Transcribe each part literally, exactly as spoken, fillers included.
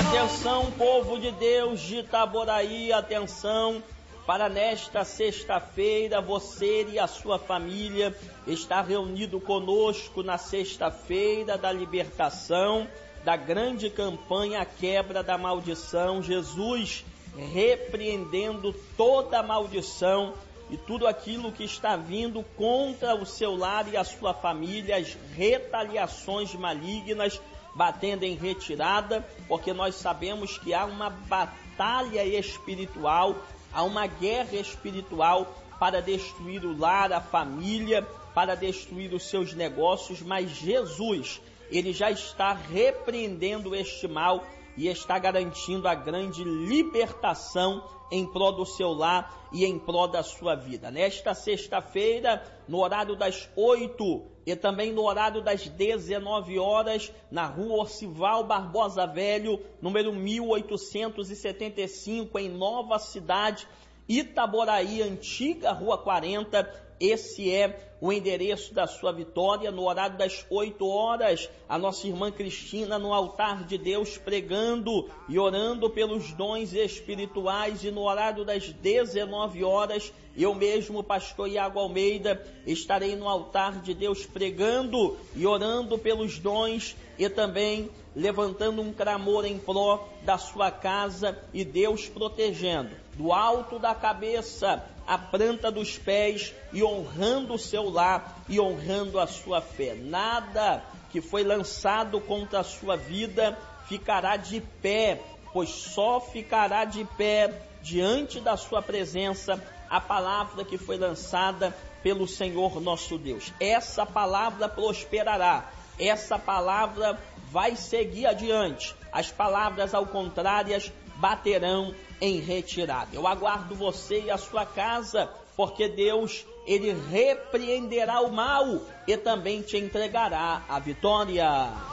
Atenção, povo de Deus de Itaboraí, atenção, para nesta sexta-feira, você e a sua família está reunido conosco na sexta-feira da libertação, da grande campanha Quebra da Maldição, Jesus repreendendo toda a maldição e tudo aquilo que está vindo contra o seu lar e a sua família, as retaliações malignas, batendo em retirada, porque nós sabemos que há uma batalha espiritual, há uma guerra espiritual para destruir o lar, a família, para destruir os seus negócios, mas Jesus, ele já está repreendendo este mal e está garantindo a grande libertação em prol do seu lar e em prol da sua vida. Nesta sexta-feira, no horário das oito e também no horário das dezenove horas, na rua Orcival Barbosa Velho, número mil oitocentos e setenta e cinco, em Nova Cidade, Itaboraí, antiga Rua quarenta, esse é o endereço da sua vitória. No horário das oito horas, a nossa irmã Cristina no altar de Deus pregando e orando pelos dons espirituais. E no horário das dezenove horas, eu mesmo, pastor Iago Almeida, estarei no altar de Deus pregando e orando pelos dons e também levantando um clamor em pró da sua casa e Deus protegendo do alto da cabeça a planta dos pés e honrando o seu lar e honrando a sua fé. Nada que foi lançado contra a sua vida ficará de pé, pois só ficará de pé diante da sua presença a palavra que foi lançada pelo Senhor nosso Deus. Essa palavra prosperará, essa palavra vai seguir adiante. As palavras ao contrário baterão em retirada. Eu aguardo você e a sua casa, porque Deus, ele repreenderá o mal e também te entregará a vitória.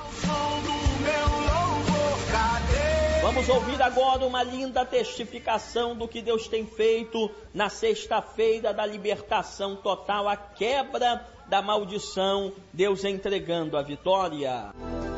Vamos ouvir agora uma linda testificação do que Deus tem feito na sexta-feira da libertação total, a quebra da maldição, Deus entregando a vitória.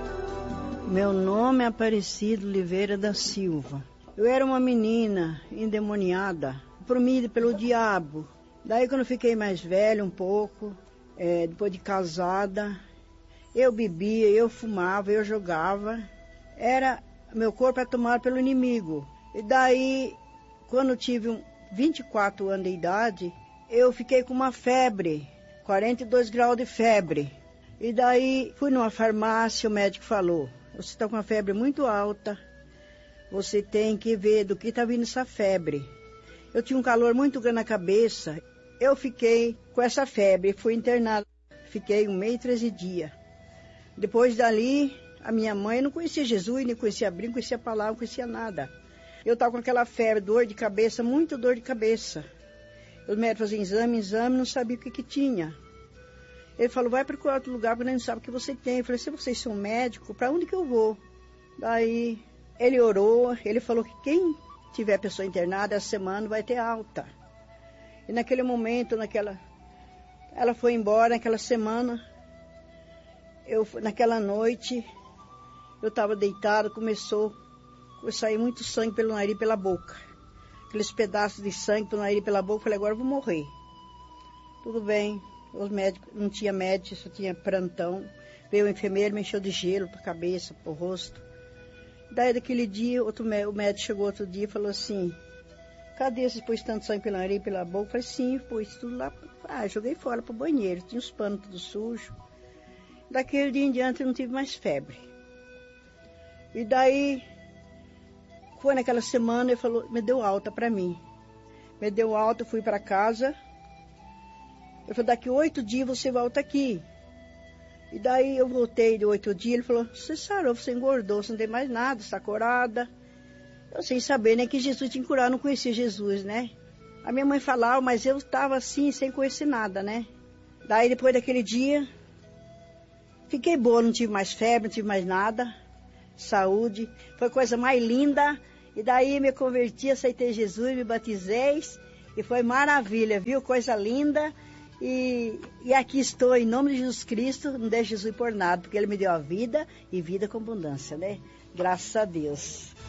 Meu nome é Aparecido Oliveira da Silva. Eu era uma menina endemoniada, oprimida pelo diabo. Daí quando eu fiquei mais velha um pouco, é, depois de casada, eu bebia, eu fumava, eu jogava. Era, meu corpo era tomado pelo inimigo. E daí, quando eu tive um, vinte e quatro anos de idade, eu fiquei com uma febre, quarenta e dois graus de febre. E daí fui numa farmácia, o médico falou: você está com uma febre muito alta, você tem que ver do que está vindo essa febre. Eu tinha um calor muito grande na cabeça, eu fiquei com essa febre, fui internada, fiquei um mês e treze dias. Depois dali, a minha mãe não conhecia Jesus, nem conhecia a Bíblia, não conhecia a palavra, não conhecia nada. Eu estava com aquela febre, dor de cabeça, muito dor de cabeça. Os médicos faziam exame, exame, não sabia o que que tinha. Ele falou: vai procurar outro lugar, porque ele não sabe o que você tem. Eu falei: se vocês são médicos, para onde que eu vou? Daí ele orou, ele falou que quem tiver pessoa internada essa semana vai ter alta. E naquele momento, naquela, ela foi embora naquela semana, eu, naquela noite, eu estava deitada, começou a sair muito sangue pelo nariz e pela boca. Aqueles pedaços de sangue pelo nariz e pela boca, eu falei: agora eu vou morrer. Tudo bem. Os médicos, não tinha médico, só tinha plantão. Veio o enfermeiro, me encheu de gelo para a cabeça, para o rosto. Daí daquele dia, outro, o médico chegou outro dia e falou assim: cadê esses pôs tanto sangue pela nariz e pela boca? Eu falei: sim, pôs tudo lá. Ah, joguei fora para o banheiro, tinha os panos tudo sujos. Daquele dia em diante eu não tive mais febre. E daí, foi naquela semana, ele falou, me deu alta para mim. Me deu alta, eu fui para casa. Ele falou: daqui oito dias você volta aqui. E daí eu voltei de oito dias, ele falou: você sarou, você engordou, você não tem mais nada, está curada. Eu sem saber, né, que Jesus tinha curado, não conhecia Jesus, né. A minha mãe falava, mas eu estava assim, sem conhecer nada, né. Daí depois daquele dia, fiquei boa, não tive mais febre, não tive mais nada. Saúde, foi a coisa mais linda. E daí me converti, aceitei Jesus, me batizei. E foi maravilha, viu, coisa linda. E, e aqui estou, em nome de Jesus Cristo, não deixe Jesus por nada, porque Ele me deu a vida e vida com abundância, né? Graças a Deus.